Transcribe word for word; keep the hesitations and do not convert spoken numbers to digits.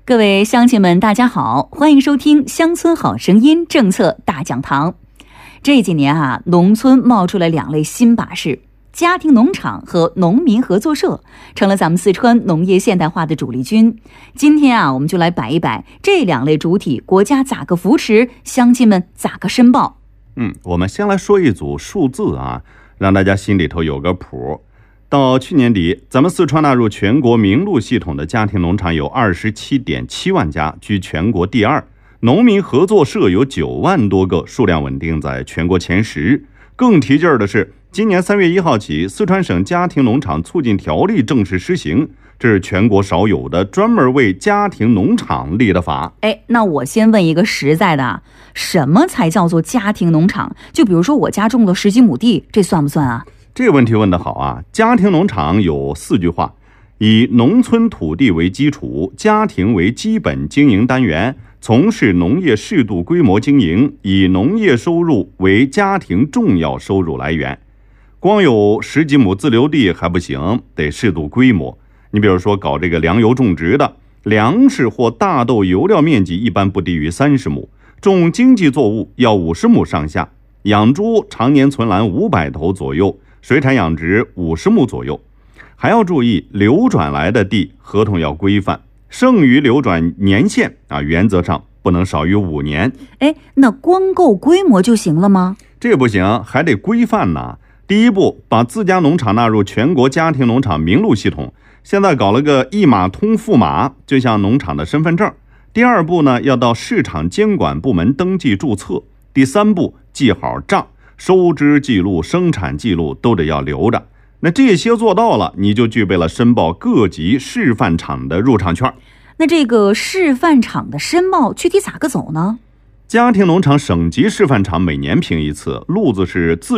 各位乡亲们大家好，欢迎收听乡村好声音政策大讲堂。这几年啊，农村冒出了两类新把式，家庭农场和农民合作社成了咱们四川农业现代化的主力军。今天啊，我们就来摆一摆这两类主体，国家咋个扶持，乡亲们咋个申报。 嗯，我们先来说一组数字啊，让大家心里头有个谱。到去年底，咱们四川纳入全国名录系统的家庭农场有 二十七点七万家，居全国第二。农民合作社有九万多个，数量稳定在全国前十。更提劲儿的是，今年三月一号起，四川省家庭农场促进条例正式施行，这是全国少有的专门为家庭农场立的法。 哎，那我先问一个实在的，什么才叫做家庭农场？就比如说我家种了十几亩地，这算不算啊？ 这个问题问得好啊！家庭农场有四句话：以农村土地为基础，家庭为基本经营单元，从事农业适度规模经营，以农业收入为家庭重要收入来源。光有十几亩自留地还不行，得适度规模。你比如说搞这个粮油种植的，粮食或大豆油料面积一般不低于三十亩，种经济作物要五十亩上下，养猪常年存栏五百头左右，水产养殖五十亩左右。还要注意流转来的地合同要规范，剩余流转年限啊，原则上不能少于五年。 哎，那光够规模就行了吗？ 这不行，还得规范呢。第一步，把自家农场纳入全国家庭农场名录系统，现在搞了个一码通付码，就像农场的身份证。第二步呢，要到市场监管部门登记注册。第三步，记好账，收支记录、生产记录都得要留着。那这些做到了，你就具备了申报各级示范场的入场券。 那这个示范场的申报具体咋个走呢？ 家庭农场省级示范场每年评一次，路子是自